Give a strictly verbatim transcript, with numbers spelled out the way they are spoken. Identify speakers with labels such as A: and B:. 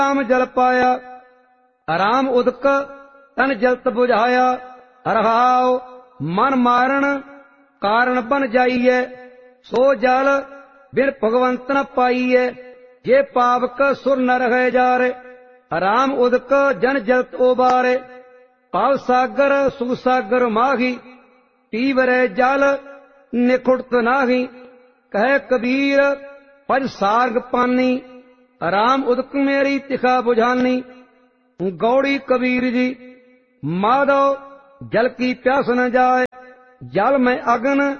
A: राम जल पाया, राम उदक तन जलत बुझाया। रहाओ मन मारण कारण बन जाइए, सो जल बिन भगवंत न पाइए। जे पावक सुर न रहे जारे, राम उदक जन जलत उबारे। पाव सागर सुसागर माही, पीवरे जल निखुड़त नाही। कहे कबीर पज सार्ग पानी, राम उदक मेरी तिखा बुझानी। गौड़ी कबीर जी माधव जल की प्यास न जाए, जल में अग्न